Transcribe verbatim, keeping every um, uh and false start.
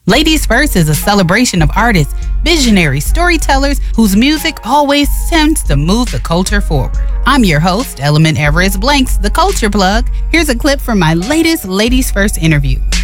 Ladies First is a celebration of artists, visionary storytellers whose music always tends to move the culture forward. I'm your host, Element Everest Blanks, the Culture Plug. Here's a clip from my latest Ladies First interview.